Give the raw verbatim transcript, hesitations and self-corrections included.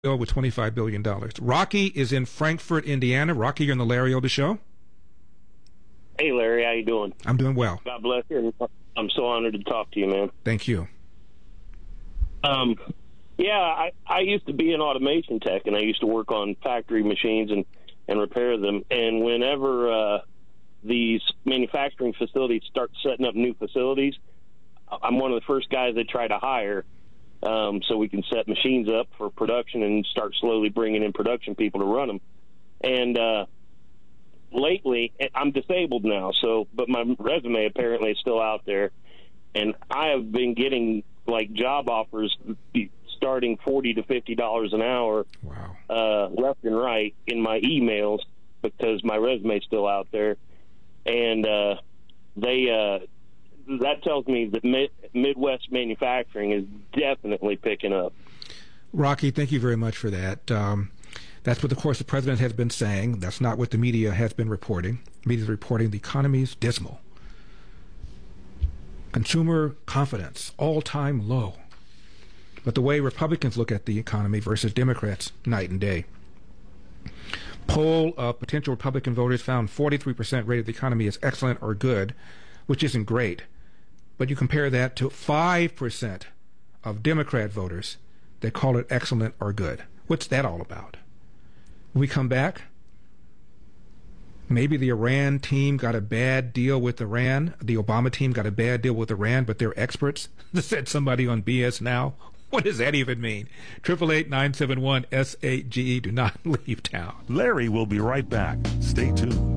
bill with twenty-five billion dollars. Rocky is in Frankfort, Indiana. Rocky, you're on the Larry Elder Show. Hey, Larry, how you doing? I'm doing well. God bless you. I'm so honored to talk to you, man. Thank you. Um, yeah, I, I used to be an automation tech, and I used to work on factory machines and, and repair them. And whenever uh, these manufacturing facilities start setting up new facilities, I'm one of the first guys they try to hire um, so we can set machines up for production and start slowly bringing in production people to run them. And uh, lately, I'm disabled now, so but my resume apparently is still out there, and I have been getting like job offers starting forty to fifty dollars an hour, wow, uh, left and right in my emails because my resume is still out there, and uh, they. Uh, That tells me that mid- Midwest manufacturing is definitely picking up. Rocky, thank you very much for that. Um, that's what, of course, the president has been saying. That's not what the media has been reporting. The media is reporting the economy is dismal. Consumer confidence, all-time low. But the way Republicans look at the economy versus Democrats, night and day. Poll of potential Republican voters found forty-three percent rated the economy as excellent or good, which isn't great. But you compare that to five percent of Democrat voters that call it excellent or good. What's that all about? When we come back, maybe the Iran team got a bad deal with Iran. The Obama team got a bad deal with Iran, but they're experts. Said somebody on B S Now. What does that even mean? eight eight eight, nine seven one, S A G E. Do not leave town. Larry will be right back. Stay tuned.